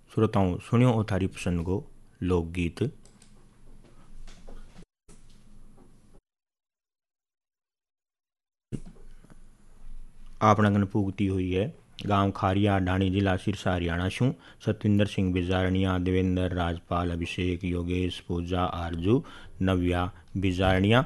श्रोताओं सुनियो और थारी पसंद को लोकगीत। आपना गण पूगती हुई है गांव खारिया ढाणी जिला सिरसा हरियाणा शू सतविंदर सिंह बिजारनिया देवेंद्र राजपाल अभिषेक योगेश पूजा आरजू नव्या बिजारनिया।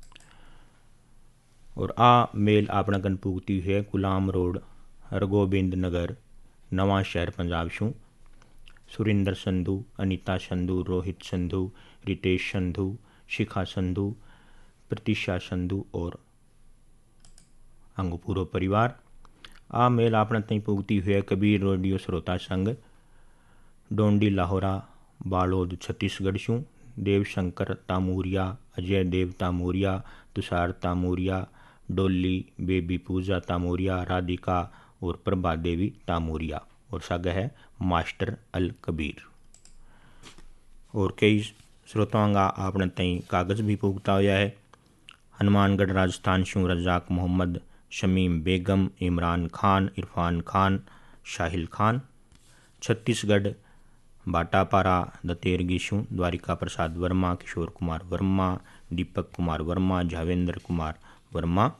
और आ मेल आपना गण पूगती हुई है गुलाम रोड हरगोबिंद नगर नवा शहर पंजाब शू सुरिंदर संधू अनीता संधू रोहित संधू रितेश संधू शिखा संधू प्रतीक्षा संधू और अंग पूरो परिवार। आ मेल आपने तई पुगती हुए कबीर रेडियो श्रोता संघ डोंडी लाहौरा बालोद छत्तीसगढ़ शू देवशंकर तामूरिया अजय देव तामूरिया तुषार तामूरिया डोली बेबी पूजा तामूरिया राधिका और प्रभा देवी तामूरिया और सग है मास्टर अल कबीर। और कई श्रोताओं का आपने तई कागज भी पुगता हुआ है हनुमानगढ़ राजस्थान शू रजाक मोहम्मद शमीम बेगम इमरान खान इरफान खान शाहिल खान। छत्तीसगढ़ बाटापारा दतेरगी शू द्वारिका प्रसाद वर्मा किशोर कुमार वर्मा दीपक कुमार वर्मा झावेंद्र कुमार वर्मा।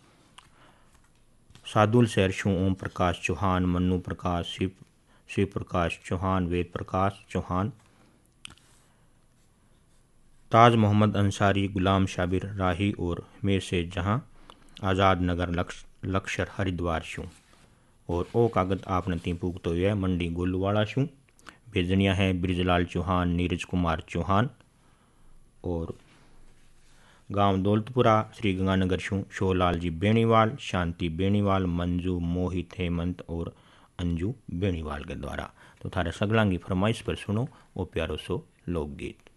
सादुल शहर शू ओम प्रकाश चौहान मन्नू प्रकाश शिव प्रकाश चौहान वेद प्रकाश चौहान। ताज मोहम्मद अंसारी गुलाम शाबिर राही और मेर से जहां आज़ाद नगर लक्ष्य हरिद्वार शू। और ओ कागज आपने ती पुगतो है मंडी गोलूवाड़ा शू भेजनिया है ब्रिजलाल चौहान नीरज कुमार चौहान। और गांव दौलतपुरा श्री गंगानगर शू शोलाल जी बेनीवाल शांति बेनीवाल मंजू मोहित हेमंत और अंजू बेनीवाल के द्वारा। तो थारे सगलांगी फरमाइश पर सुनो वो प्यारो सो लोकगीत।